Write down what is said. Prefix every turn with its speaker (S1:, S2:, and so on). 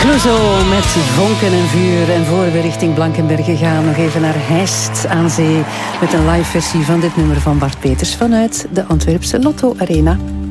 S1: Clouseau met vonken en vuur. En voor we richting Blankenberge gaan, nog even naar Heist aan Zee met een live versie van dit nummer van Bart Peters vanuit de Antwerpse Lotto Arena.